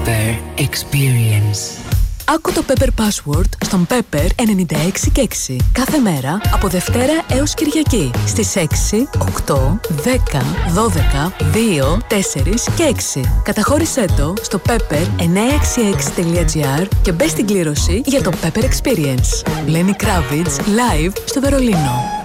Pepper Experience. Άκου το Pepper Password στον Pepper 96 και 6. Κάθε μέρα από Δευτέρα έως Κυριακή στις 6, 8, 10, 12, 2, 4 και 6. Καταχώρησέ το στο pepper966.gr και μπες στην κλήρωση για το Pepper Experience. Lenny Kravitz live στο Βερολίνο.